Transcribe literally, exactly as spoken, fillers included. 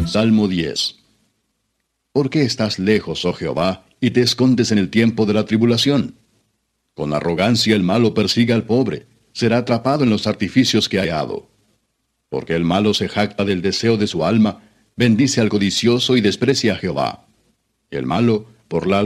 Salmo diez. ¿Por qué estás lejos, oh Jehová, y te escondes en el tiempo de la tribulación? Con arrogancia el malo persigue al pobre, será atrapado en los artificios que ha hallado. Porque el malo se jacta del deseo de su alma, bendice al codicioso y desprecia a Jehová. El malo, por la